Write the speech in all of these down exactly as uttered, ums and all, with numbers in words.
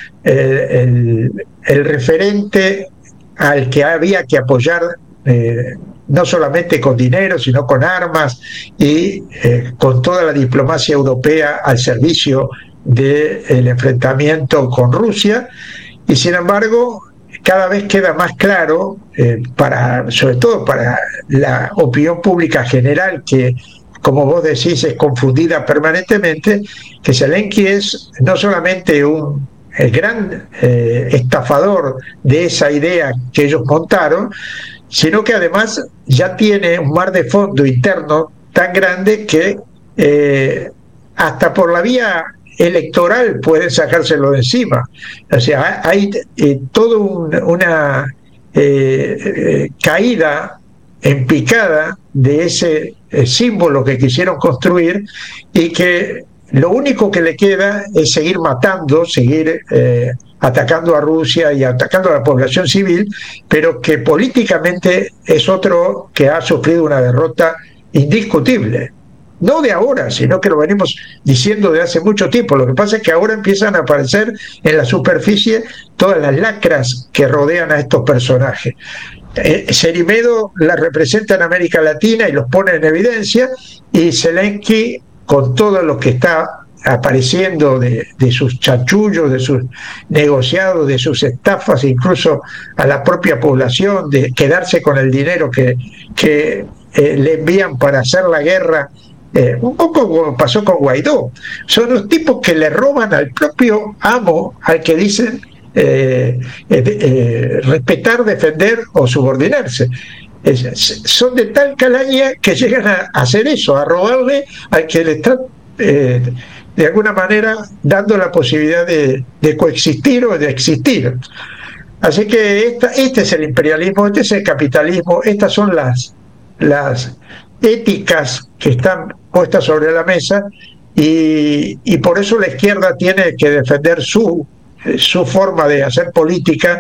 eh, el, el referente al que había que apoyar, eh, no solamente con dinero, sino con armas y eh, con toda la diplomacia europea al servicio del enfrentamiento con Rusia. Y sin embargo, cada vez queda más claro, eh, para, sobre todo para la opinión pública general, que, como vos decís, es confundida permanentemente, que Zelensky es no solamente un el gran eh, estafador de esa idea que ellos montaron, sino que además ya tiene un mar de fondo interno tan grande que eh, hasta por la vía electoral pueden sacárselo de encima. O sea, hay eh, toda un, una eh, eh, caída en picada de ese eh, símbolo que quisieron construir, y que lo único que le queda es seguir matando, seguir eh, atacando a Rusia y atacando a la población civil, pero que políticamente es otro que ha sufrido una derrota indiscutible. No de ahora, sino que lo venimos diciendo de hace mucho tiempo. Lo que pasa es que ahora empiezan a aparecer en la superficie todas las lacras que rodean a estos personajes. Eh, Cerimedo la representa en América Latina y los pone en evidencia, y Zelensky, con todo lo que está apareciendo de, de sus chanchullos, de sus negociados, de sus estafas, incluso a la propia población, de quedarse con el dinero que, que eh, le envían para hacer la guerra, eh, un poco como pasó con Guaidó. Son los tipos que le roban al propio amo al que dicen eh, eh, eh, respetar, defender o subordinarse. Es, son de tal calaña que llegan a hacer eso, a robarle al que le está eh, de alguna manera dando la posibilidad de, de coexistir o de existir. Así que esta, este es el imperialismo, este es el capitalismo, estas son las, las éticas que están puestas sobre la mesa, y, y por eso la izquierda tiene que defender su, su forma de hacer política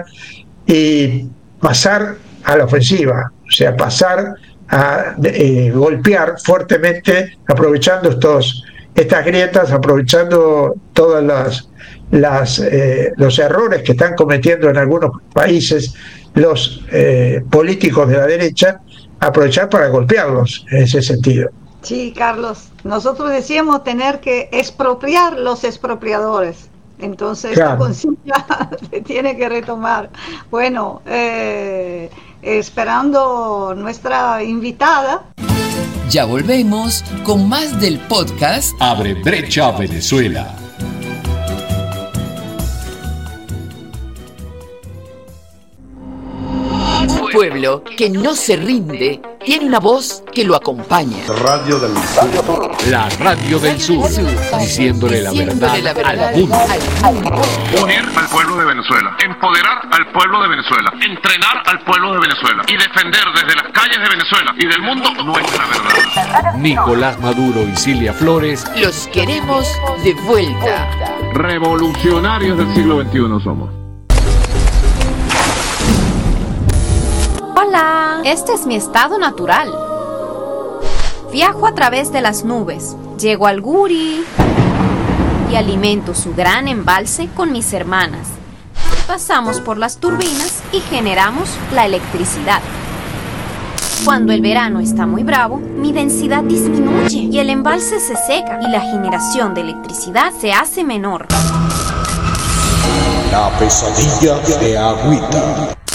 y pasar a la ofensiva, o sea, pasar a eh, golpear fuertemente, aprovechando estos, estas grietas, aprovechando todas las, las eh, los errores que están cometiendo en algunos países los eh, políticos de la derecha, aprovechar para golpearlos en ese sentido. Sí, Carlos, nosotros decíamos tener que expropiar los expropiadores. Entonces, claro, esta conciencia se tiene que retomar. Bueno, eh, esperando nuestra invitada. Ya volvemos con más del podcast Abre Brecha Venezuela. Pueblo que no se rinde tiene una voz que lo acompaña. Radio del Sur. La Radio del Sur, diciéndole la verdad, la verdad al mundo. Unir al pueblo de Venezuela, empoderar al pueblo de Venezuela, entrenar al pueblo de Venezuela y defender desde las calles de Venezuela y del mundo nuestra verdad. Nicolás Maduro y Cilia Flores. Los queremos de vuelta. Revolucionarios del siglo veintiuno somos. Hola, este es mi estado natural. Viajo a través de las nubes, llego al Guri y alimento su gran embalse con mis hermanas. Pasamos por las turbinas y generamos la electricidad. Cuando el verano está muy bravo, mi densidad disminuye y el embalse se seca y la generación de electricidad se hace menor. La pesadilla de Agüita.